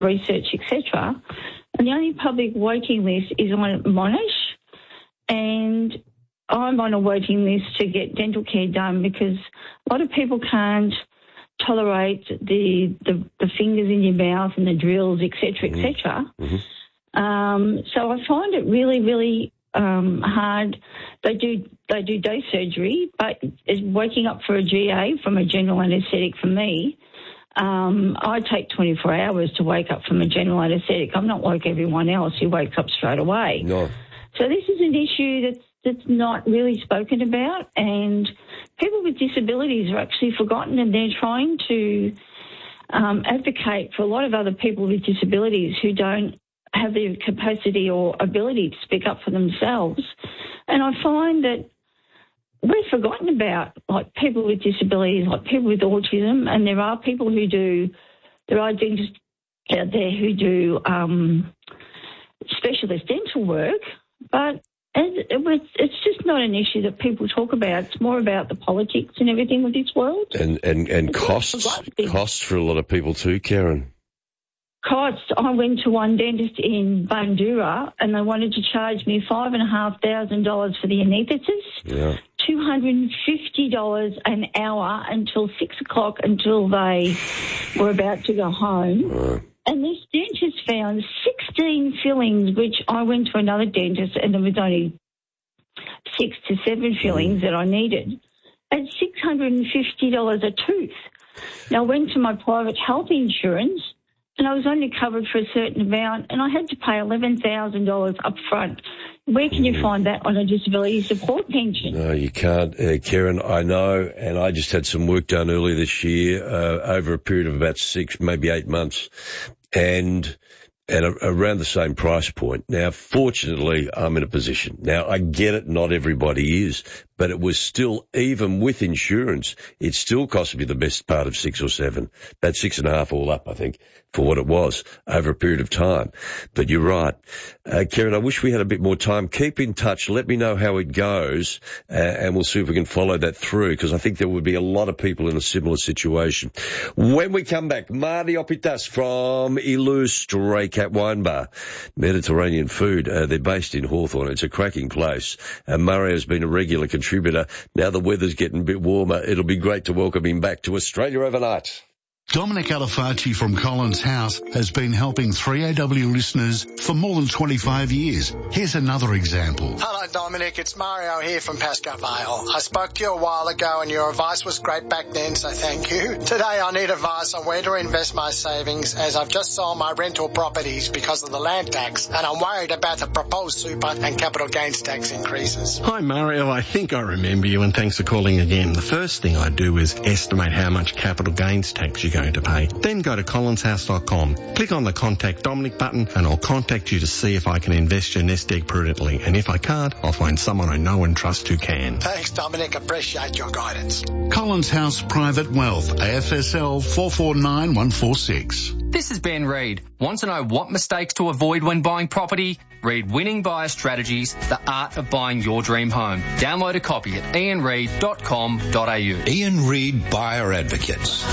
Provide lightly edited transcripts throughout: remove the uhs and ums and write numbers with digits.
research, etc. And the only public waiting list is on Monash, and I'm on a waiting list to get dental care done because a lot of people can't tolerate the fingers in your mouth and the drills, etc., etc. So I find it really, really hard. They do day surgery, but it's waking up for a GA from a general anaesthetic for me. I take 24 hours to wake up from a general anaesthetic. I'm not like everyone else who wakes up straight away. No. So this is an issue that's not really spoken about, and people with disabilities are actually forgotten, and they're trying to advocate for a lot of other people with disabilities who don't have the capacity or ability to speak up for themselves. And I find that we're forgotten about, like people with disabilities, like people with autism, and there are dentists out there who do specialist dental work, but it's just not an issue that people talk about. It's more about the politics and everything with this world. And costs for a lot of people too, Karen. Costs. I went to one dentist in Bundoora and they wanted to charge me $5,500 for the anaesthesis. Yeah. $250 an hour until 6 o'clock until they were about to go home. And this dentist found 16 fillings, which I went to another dentist and there was only 6 to 7 fillings that I needed, at $650 a tooth. Now, I went to my private health insurance and I was only covered for a certain amount and I had to pay $11,000 up front. Where can you find that on a disability support pension? No, you can't, Karen. I know, and I just had some work done earlier this year, over a period of about 6, maybe 8 months, and around the same price point. Now, fortunately, I'm in a position. Now, I get it, not everybody is, but it was still, even with insurance, it still cost me the best part of 6 or 7, about 6.5 all up, I think, for what it was over a period of time. But you're right. Karen, I wish we had a bit more time. Keep in touch. Let me know how it goes, and we'll see if we can follow that through, because I think there would be a lot of people in a similar situation. When we come back, Marty Opitas from Ilu Stray Cat Wine Bar, Mediterranean food. They're based in Hawthorne. It's a cracking place. Mario's been a regular contributor. Now the weather's getting a bit warmer. It'll be great to welcome him back to Australia Overnight. Dominic Alifacci from Collins House has been helping 3AW listeners for more than 25 years. Here's another example. Hello, Dominic. It's Mario here from Pascoe Vale. I spoke to you a while ago and your advice was great back then, so thank you. Today I need advice on where to invest my savings, as I've just sold my rental properties because of the land tax and I'm worried about the proposed super and capital gains tax increases. Hi, Mario. I think I remember you, and thanks for calling again. The first thing I do is estimate how much capital gains tax you're going to pay. Then go to collinshouse.com, click on the Contact Dominic button, and I'll contact you to see if I can invest your nest egg prudently. And if I can't, I'll find someone I know and trust who can. Thanks, Dominic. Appreciate your guidance. Collins House Private Wealth, AFSL 449146. This is Ben Reid. Want to know what mistakes to avoid when buying property? Read Winning Buyer Strategies, The Art of Buying Your Dream Home. Download a copy at ianreid.com.au. Ian Reid Buyer Advocates.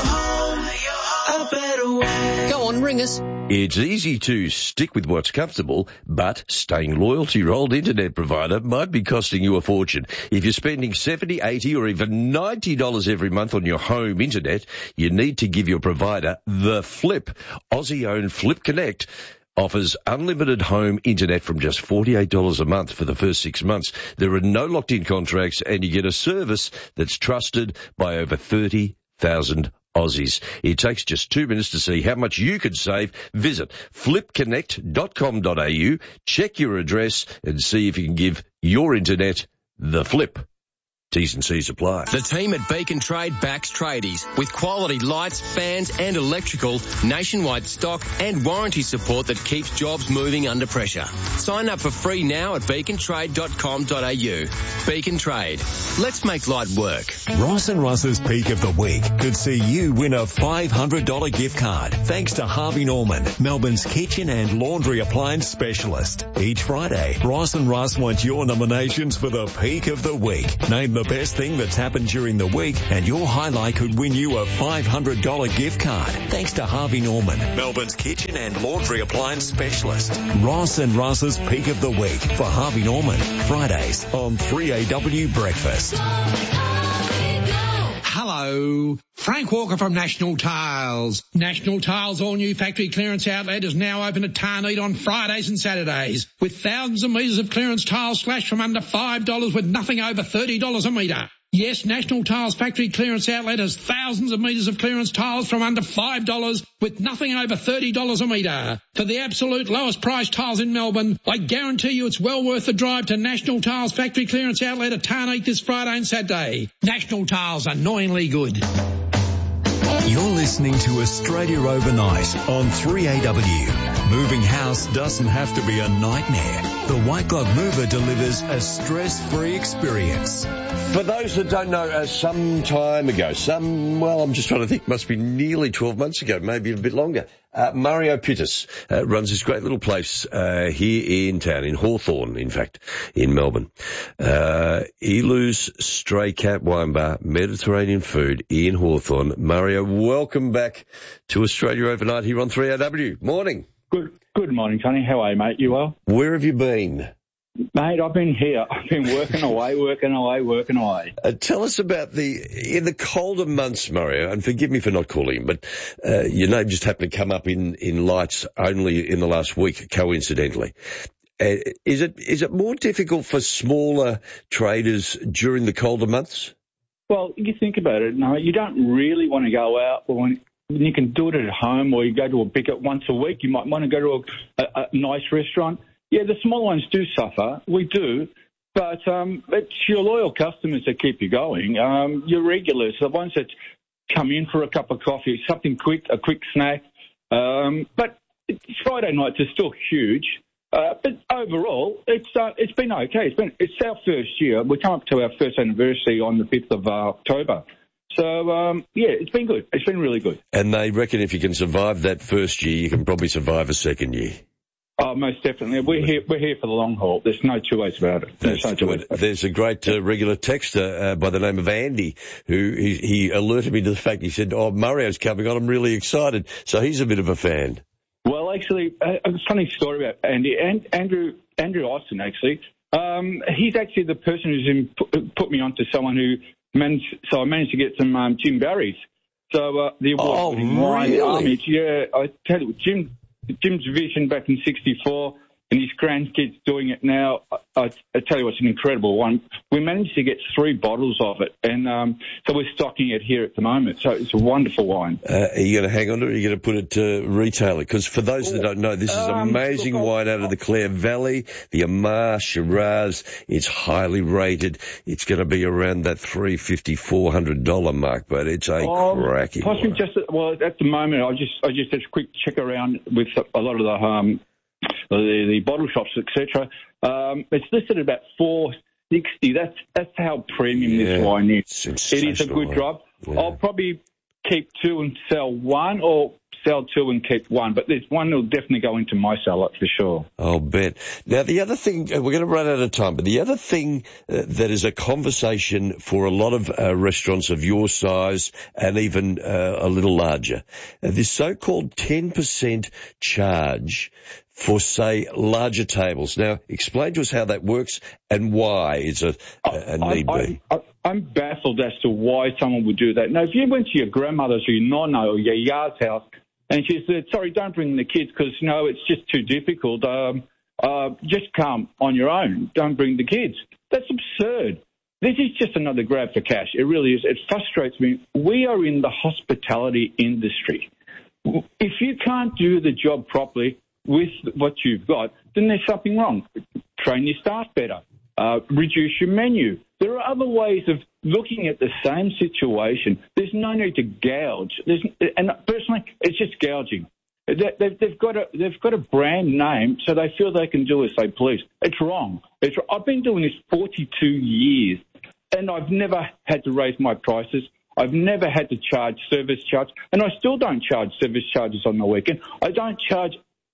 Go on, ring us. It's easy to stick with what's comfortable, but staying loyal to your old internet provider might be costing you a fortune. If you're spending $70, $80 or even $90 every month on your home internet, you need to give your provider the flip. Aussie-owned Flip Connect offers unlimited home internet from just $48 a month for the first 6 months. There are no locked-in contracts, and you get a service that's trusted by over 30,000 Aussies. It takes just 2 minutes to see how much you could save. Visit flipconnect.com.au, check your address, and see if you can give your internet the flip. T's and C's apply. The team at Beacon Trade backs tradies with quality lights, fans and electrical, nationwide stock and warranty support that keeps jobs moving under pressure. Sign up for free now at beacontrade.com.au. Beacon Trade. Let's make light work. Ross and Russ's Peak of the Week could see you win a $500 gift card thanks to Harvey Norman, Melbourne's kitchen and laundry appliance specialist. Each Friday, Ross and Russ want your nominations for the Peak of the Week. Name the best thing that's happened during the week, and your highlight could win you a $500 gift card. Thanks to Harvey Norman, Melbourne's kitchen and laundry appliance specialist. Ross and Ross's Peak of the Week for Harvey Norman. Fridays on 3AW Breakfast. Hello, Frank Walker from National Tiles. National Tiles' all-new factory clearance outlet is now open at Tarneed on Fridays and Saturdays, with thousands of metres of clearance tiles slashed from under $5 with nothing over $30 a metre. Yes, National Tiles factory clearance outlet has thousands of metres of clearance tiles from under $5 with nothing over $30 a metre. For the absolute lowest price tiles in Melbourne, I guarantee you it's well worth the drive to National Tiles factory clearance outlet at Tarneed this Friday and Saturday. National Tiles, annoyingly good. You're listening to Australia Overnight on 3AW. Moving house doesn't have to be a nightmare. The White Glove Mover delivers a stress-free experience. For those that don't know, some time ago, I'm just trying to think, must be nearly 12 months ago, maybe a bit longer, Mario Pittis runs this great little place here in town, in Hawthorn, in fact, in Melbourne. Elu's Stray Cat Wine Bar, Mediterranean food in Hawthorn. Mario, welcome back to Australia Overnight here on 3AW. Morning. Good morning, Tony. How are you, mate? You well? Where have you been? Mate, I've been here. I've been working away. Tell us about in the colder months, Mario, and forgive me for not calling, but your name just happened to come up in lights only in the last week, coincidentally. Is it more difficult for smaller traders during the colder months? Well, you think about it. No, you don't really want to go out when you can do it at home, or you go to a bigger once a week. You might want to go to a nice restaurant. Yeah, the small ones do suffer. We do. But it's your loyal customers that keep you going. Your regulars, the ones that come in for a cup of coffee, something quick, a quick snack. But Friday nights are still huge. But overall, it's been okay. It's our first year. We come up to our first anniversary on the 5th of October. So, it's been good. It's been really good. And they reckon if you can survive that first year, you can probably survive a second year. Oh, most definitely. We're here for the long haul. There's no two ways about it. There's a great regular texter by the name of Andy who he alerted me to the fact. He said, Mario's coming on. I'm really excited. So he's a bit of a fan. Well, actually, a funny story about Andy. Andrew Austin, actually. He's actually the person who's put me onto someone who I managed to get some Jim Barry's. So the award-winning wine army. Yeah, I tell you, Jim's vision back in '64, and his grandkids doing it now. I tell you, it's an incredible one. We managed to get 3 bottles of it, and so we're stocking it here at the moment. So it's a wonderful wine. Are you going to hang on to it, or are you going to put it to retailer? Because for those that don't know, this is amazing wine out of the Clare Valley, the Amar Shiraz. It's highly rated. It's going to be around that $350-400 mark, but it's a cracking possibly wine. At the moment, I just had a quick check around with a lot of the bottle shops, etc. It's listed at about $460. That's how premium this wine is. It is a good drop. Yeah. I'll probably keep 2 and sell 1, or sell 2 and keep 1. But there's one that'll definitely go into my cellar for sure. I'll bet. Now, the other thing, we're going to run out of time, but the other thing that is a conversation for a lot of restaurants of your size and even a little larger, this so-called 10% charge for, say, larger tables. Now, explain to us how that works and why it's a need be. I'm baffled as to why someone would do that. Now, if you went to your grandmother's or your nonna or your yard's house and she said, sorry, don't bring the kids because, it's just too difficult. Just come on your own. Don't bring the kids. That's absurd. This is just another grab for cash. It really is. It frustrates me. We are in the hospitality industry. If you can't do the job properly with what you've got, then there's something wrong. Train your staff better. Reduce your menu. There are other ways of looking at the same situation. There's no need to gouge. And personally, it's just gouging. They've got a brand name, so they feel they can do as they please. It's wrong. I've been doing this 42 years, and I've never had to raise my prices. I've never had to charge service charge, and I still don't charge service charges on the weekend. I don't charge.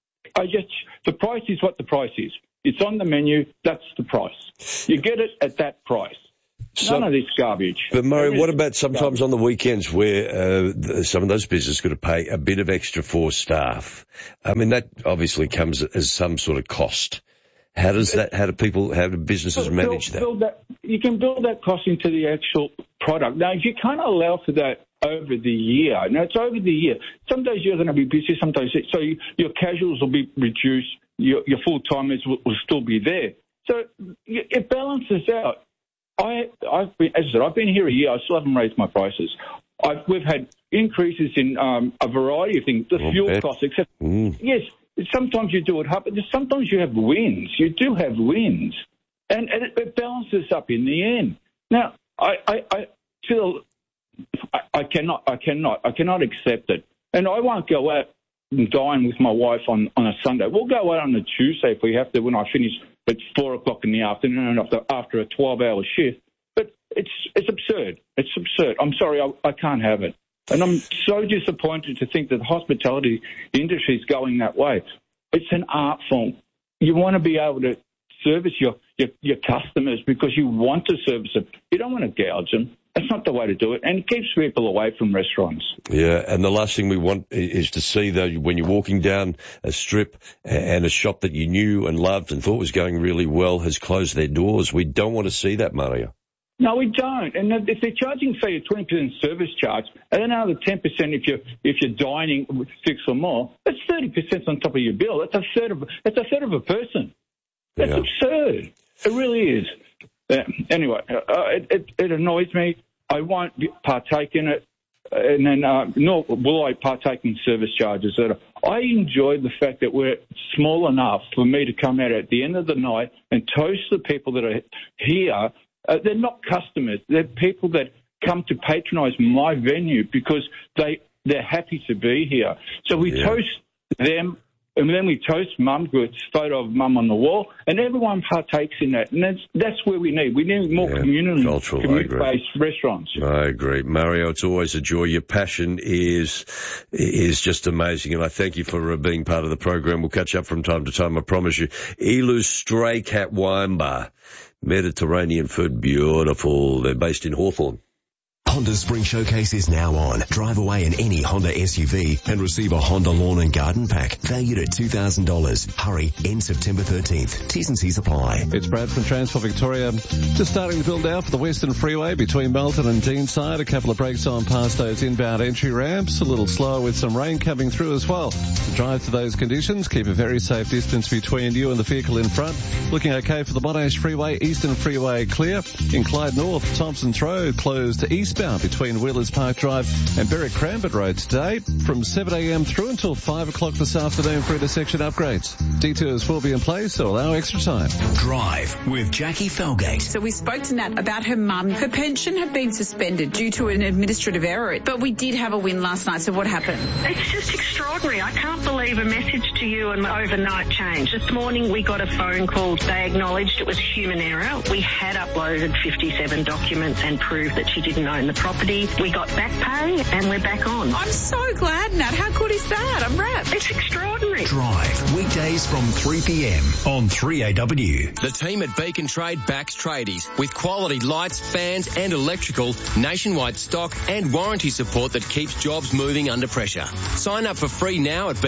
The price is what the price is. It's on the menu. That's the price. You get it at that price. None of this garbage. But Murray, what about sometimes on the weekends where some of those businesses got to pay a bit of extra for staff? I mean, that obviously comes as some sort of cost. How do businesses manage that? You can build that cost into the actual product. Now, if you can't allow for that over the year, now it's over the year. Some days you're going to be busy, sometimes so your casuals will be reduced, your full-timers will still be there. So it balances out. I've been here a year. I still haven't raised my prices. We've had increases in a variety of things. The fuel costs, except yes, sometimes you do it hard, but sometimes you have wins. You do have wins, and it balances up in the end. Now, I feel I cannot accept it, and I won't go out and dine with my wife on a Sunday. We'll go out on a Tuesday if we have to. When I finish at 4:00 in the afternoon after a 12-hour shift. But it's absurd. It's absurd. I'm sorry, I can't have it. And I'm so disappointed to think that the hospitality industry is going that way. It's an art form. You want to be able to service your customers because you want to service them. You don't want to gouge them. That's not the way to do it, and it keeps people away from restaurants. Yeah, and the last thing we want is to see, though, when you're walking down a strip and a shop that you knew and loved and thought was going really well has closed their doors. We don't want to see that, Mario. No, we don't. And if they're charging, say, a 20% service charge, and then another 10% if you're dining with 6 or more, that's 30% on top of your bill. That's a third of a person. That's absurd. It really is. Anyway, it annoys me. I won't partake in it, and then nor will I partake in service charges. I enjoy the fact that we're small enough for me to come out at the end of the night and toast the people that are here. They're not customers. They're people that come to patronise my venue because they're happy to be here. So we toast them. And then we toast Mum, with a photo of Mum on the wall, and everyone partakes in that. And that's where we need. We need more community-based restaurants. I agree. Mario, it's always a joy. Your passion is just amazing, and I thank you for being part of the program. We'll catch up from time to time, I promise you. Elu's Stray Cat Wine Bar. Mediterranean food, beautiful. They're based in Hawthorne. Honda's Spring Showcase is now on. Drive away in any Honda SUV and receive a Honda Lawn and Garden Pack valued at $2,000. Hurry, end September 13th. T's and C's apply. It's Brad from Transport Victoria. Just starting to build now for the Western Freeway between Melton and Deanside. A couple of breaks on past those inbound entry ramps. A little slower with some rain coming through as well. Drive to those conditions. Keep a very safe distance between you and the vehicle in front. Looking okay for the Monash Freeway. Eastern Freeway clear. In Clyde North, Thompson's Road closed to eastbound between Wheelers Park Drive and Berwick Cranbourne Road today from 7 a.m. through until 5 o'clock this afternoon for intersection upgrades. Detours will be in place, so allow extra time. Drive with Jackie Felgate. So we spoke to Nat about her mum. Her pension had been suspended due to an administrative error, but we did have a win last night, so what happened? It's just extraordinary. I can't believe a message to you and overnight change. This morning we got a phone call. They acknowledged it was human error. We had uploaded 57 documents and proved that she didn't own the property. We got back pay and we're back on. I'm so glad, Nat. How good is that? I'm wrapped. It's extraordinary. Drive weekdays from 3 p.m. on 3AW. The team at Beacon Trade backs tradies with quality lights, fans and electrical, nationwide stock and warranty support that keeps jobs moving under pressure. Sign up for free now at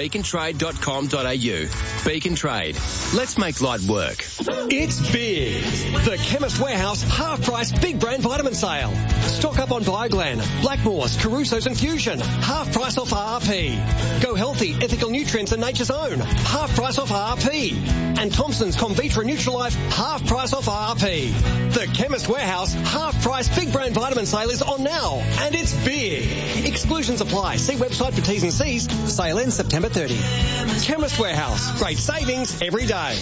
beacontrade.com.au. Beacon Trade. Let's make light work. It's big. The Chemist Warehouse half-price big brand vitamin sale. Stock up on Bioglan, Blackmore's, Caruso's and Fusion. Half price off RRP. Go Healthy, Ethical Nutrients and Nature's Own. Half price off RRP. And Thompson's Convitra Nutrilife. Half price off RRP. The Chemist Warehouse half price big brand vitamin sale is on now. And it's big. Exclusions apply. See website for T's and C's. Sale ends September 30. Chemist Warehouse. Great savings every day.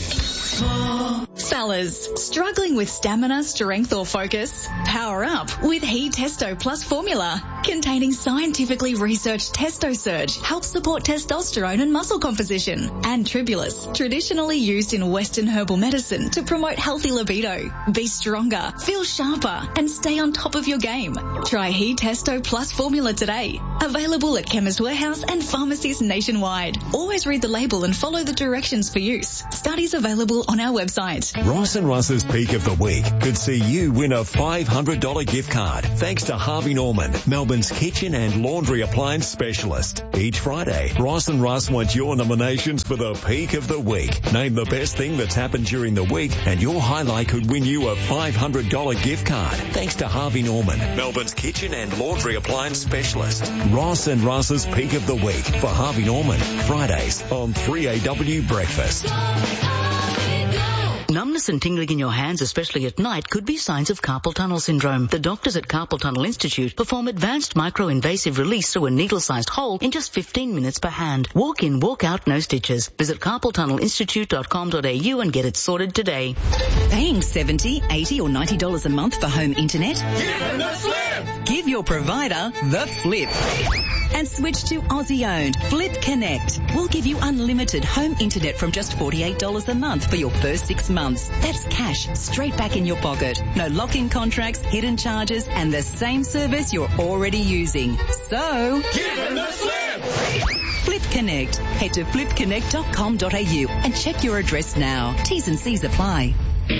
Fellas, struggling with stamina, strength or focus? Power up with He Testo Plus formula. Containing scientifically researched Testo Surge helps support testosterone and muscle composition. And Tribulus, traditionally used in Western herbal medicine to promote healthy libido. Be stronger, feel sharper and stay on top of your game. Try He Testo Plus formula today. Available at Chemist Warehouse and pharmacies nationwide. Always read the label and follow the directions for use. Studies available on our website. Ross and Russ's Peak of the Week could see you win a $500 gift card thanks to Harvey Norman, Melbourne's kitchen and laundry appliance specialist. Each Friday, Ross and Russ want your nominations for the Peak of the Week. Name the best thing that's happened during the week and your highlight could win you a $500 gift card thanks to Harvey Norman, Melbourne's kitchen and laundry appliance specialist. Ross and Russ's Peak of the Week for Harvey Norman, Fridays on 3AW Breakfast. Numbness and tingling in your hands, especially at night, could be signs of carpal tunnel syndrome. The doctors at Carpal Tunnel Institute perform advanced micro-invasive release through a needle-sized hole in just 15 minutes per hand. Walk in, walk out, no stitches. Visit carpaltunnelinstitute.com.au and get it sorted today. Paying $70, $80 or $90 a month for home internet? Give them the flip! Give your provider the flip. And switch to Aussie-owned Flip Connect. We'll give you unlimited home internet from just $48 a month for your first 6 months. That's cash straight back in your pocket. No lock-in contracts, hidden charges, and the same service you're already using. So, give them the flip! Flip Connect. Head to flipconnect.com.au and check your address now. T's and C's apply.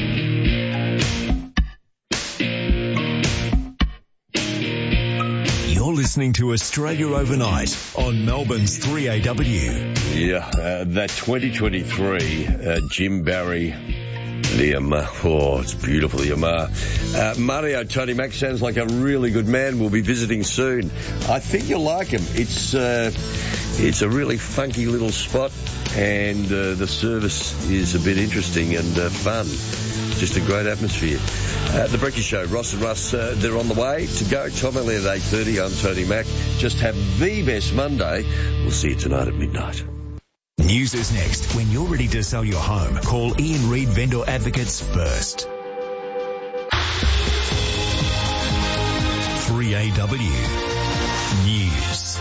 Listening to Australia Overnight on Melbourne's 3AW. Yeah, that 2023 Jim Barry, the Yamaha. Oh, it's beautiful, the Yamaha. Mario Tony Mac sounds like a really good man. We'll be visiting soon. I think you'll like him. It's a really funky little spot, and the service is a bit interesting and fun. Just a great atmosphere. The Breakfast Show, Ross and Russ, they're on the way to go. Tom Elliott at 8:30. I'm Tony Mac. Just have the best Monday. We'll see you tonight at midnight. News is next. When you're ready to sell your home, call Ian Reid Vendor Advocates first. 3AW News.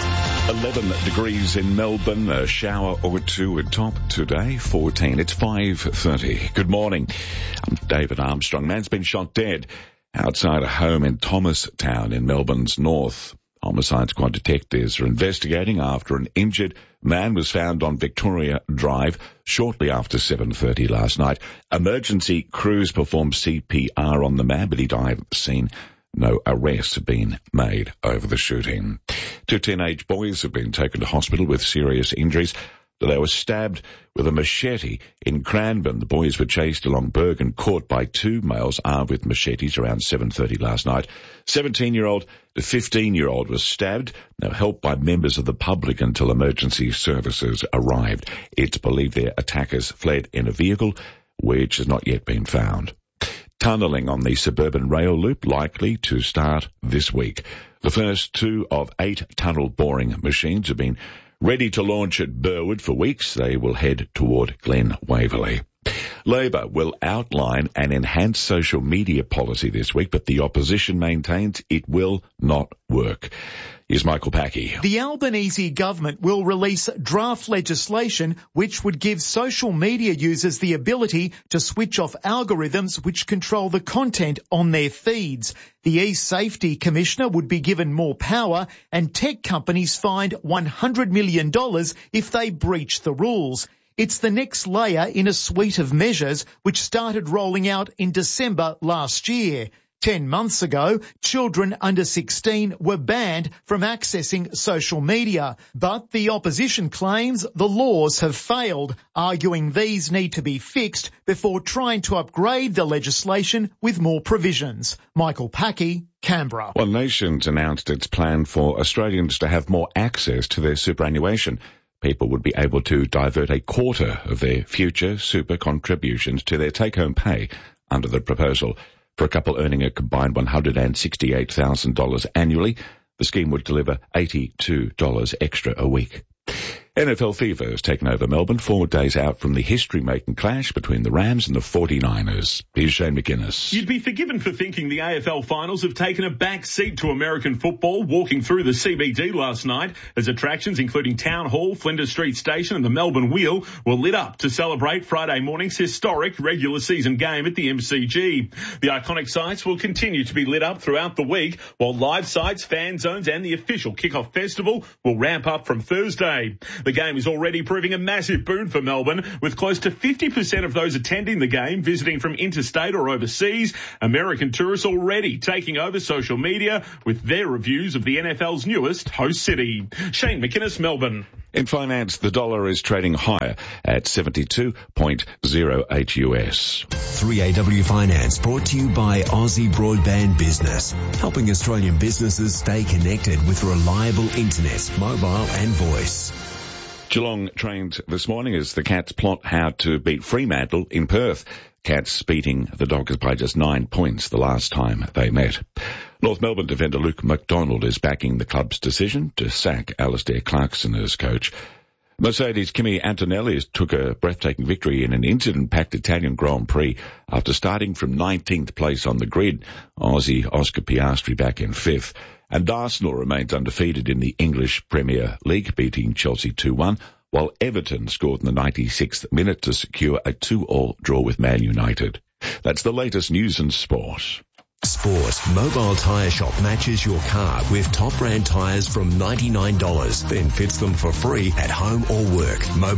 11 degrees in Melbourne, a shower or two at top today, 14. It's 5:30. Good morning. I'm David Armstrong. Man's been shot dead outside a home in Thomastown in Melbourne's north. Homicide Squad detectives are investigating after an injured man was found on Victoria Drive shortly after 7:30 last night. Emergency crews performed CPR on the man, but he died at the scene. No arrests have been made over the shooting. 2 teenage boys have been taken to hospital with serious injuries. They were stabbed with a machete in Cranbourne. The boys were chased along Bergen Court by 2 males armed with machetes around 7:30 last night. 17-year-old to 15-year-old was stabbed. They were helped by members of the public until emergency services arrived. It's believed their attackers fled in a vehicle, which has not yet been found. Tunnelling on the suburban rail loop likely to start this week. The first 2 of 8 tunnel boring machines have been ready to launch at Burwood for weeks. They will head toward Glen Waverley. Labor will outline an enhanced social media policy this week, but the opposition maintains it will not work. Here's Michael Packey. The Albanese government will release draft legislation which would give social media users the ability to switch off algorithms which control the content on their feeds. The e-Safety Commissioner would be given more power, and tech companies fined $100 million if they breach the rules. It's the next layer in a suite of measures which started rolling out in December last year. 10 months ago, children under 16 were banned from accessing social media, but the opposition claims the laws have failed, arguing these need to be fixed before trying to upgrade the legislation with more provisions. Michael Packey, Canberra. One Nation's announced its plan for Australians to have more access to their superannuation. People would be able to divert a quarter of their future super contributions to their take-home pay under the proposal. For a couple earning a combined $168,000 annually, the scheme would deliver $82 extra a week. NFL fever has taken over Melbourne 4 days out from the history-making clash between the Rams and the 49ers. Here's Shane McInnes. You'd be forgiven for thinking the AFL finals have taken a back seat to American football, walking through the CBD last night as attractions including Town Hall, Flinders Street Station and the Melbourne Wheel were lit up to celebrate Friday morning's historic regular season game at the MCG. The iconic sites will continue to be lit up throughout the week, while live sites, fan zones and the official kickoff festival will ramp up from Thursday. The game is already proving a massive boon for Melbourne, with close to 50% of those attending the game visiting from interstate or overseas. American tourists already taking over social media with their reviews of the NFL's newest host city. Shane McInnes, Melbourne. In finance, the dollar is trading higher at 72.08 US. 3AW Finance brought to you by Aussie Broadband Business, helping Australian businesses stay connected with reliable internet, mobile and voice. Geelong trained this morning as the Cats plot how to beat Fremantle in Perth. Cats beating the Dockers by just 9 points the last time they met. North Melbourne defender Luke McDonald is backing the club's decision to sack Alistair Clarkson as coach. Mercedes' Kimi Antonelli took a breathtaking victory in an incident-packed Italian Grand Prix after starting from 19th place on the grid. Aussie Oscar Piastri back in 5th. And Arsenal remains undefeated in the English Premier League, beating Chelsea 2-1, while Everton scored in the 96th minute to secure a 2-2 draw with Man United. That's the latest news and sport. Sport. Mobile Tyre Shop matches your car with top brand tyres from $99, then fits them for free at home or work.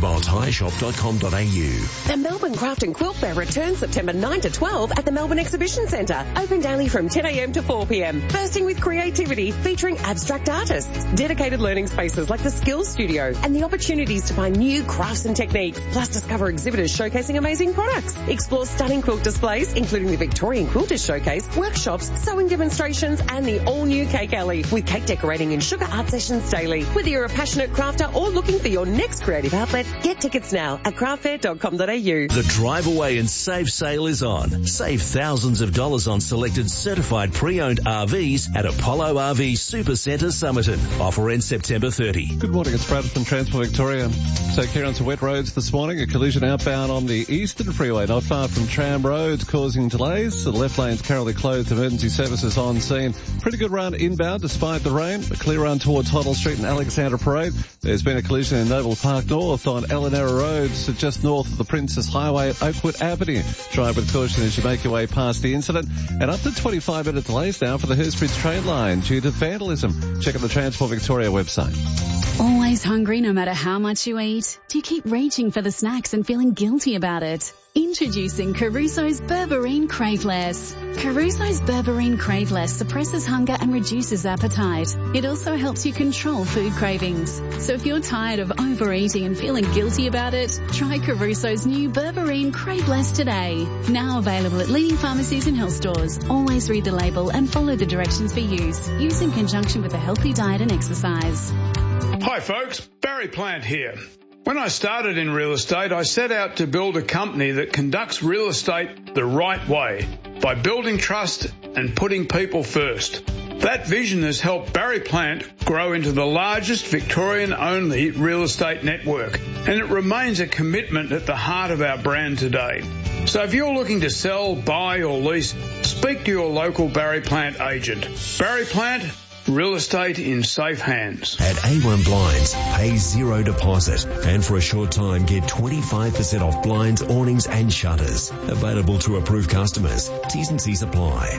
MobileTyreShop.com.au. The Melbourne Craft and Quilt Fair returns September 9 to 12 at the Melbourne Exhibition Centre. Open daily from 10 a.m. to 4 p.m. Bursting with creativity, featuring abstract artists, dedicated learning spaces like the Skills Studio, and the opportunities to find new crafts and techniques. Plus discover exhibitors showcasing amazing products. Explore stunning quilt displays, including the Victorian Quilters Showcase, workshops, sewing demonstrations and the all-new Cake Alley with cake decorating and sugar art sessions daily. Whether you're a passionate crafter or looking for your next creative outlet, get tickets now at craftfair.com.au. The Drive Away and Save sale is on. Save thousands of dollars on selected certified pre-owned RVs at Apollo RV Supercentre Somerton. Offer ends September 30. Good morning, it's Brad from Transport Victoria. So care on some wet roads this morning. A collision outbound on the Eastern Freeway, not far from Tram Road, causing delays. The left lane's currently closed. Emergency services on scene. Pretty good run inbound despite the rain. A clear run towards Hoddle Street and Alexandra Parade. There's been a collision in Noble Park North on Elanera Road, so just north of the Princess Highway at Oakwood Avenue. Drive with caution as you make your way past the incident. And up to 25-minute delays now for the Hurstbridge train line due to vandalism. Check out the Transport Victoria website. Always hungry no matter how much you eat? Do you keep reaching for the snacks and feeling guilty about it? Introducing Caruso's Berberine Craveless. Caruso's Berberine Craveless suppresses hunger and reduces appetite. It also helps you control food cravings. So if you're tired of overeating and feeling guilty about it, try Caruso's new Berberine Craveless today. Now available at leading pharmacies and health stores. Always read the label and follow the directions for use. Use in conjunction with a healthy diet and exercise. Hi folks, Barry Plant here. When I started in real estate, I set out to build a company that conducts real estate the right way by building trust and putting people first. That vision has helped Barry Plant grow into the largest Victorian-only real estate network, and it remains a commitment at the heart of our brand today. So if you're looking to sell, buy or lease, speak to your local Barry Plant agent. Barry Plant, real estate in safe hands. At A1 Blinds, pay zero deposit and for a short time get 25% off blinds, awnings and shutters. Available to approved customers. T's and C's apply.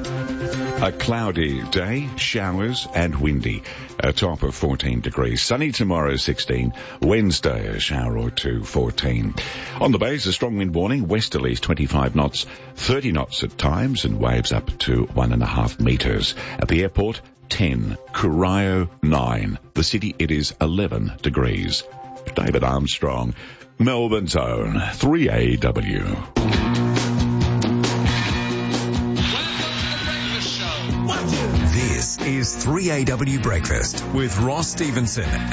A cloudy day, showers and windy. A top of 14 degrees. Sunny tomorrow, 16. Wednesday, a shower or two, 14. On the bays, a strong wind warning. Westerlies, 25 knots, 30 knots at times, and waves up to 1.5 metres. At the airport, 10. Corio, 9. The city, it is 11 degrees. David Armstrong, Melbourne's own 3AW. This is 3AW Breakfast with Ross Stevenson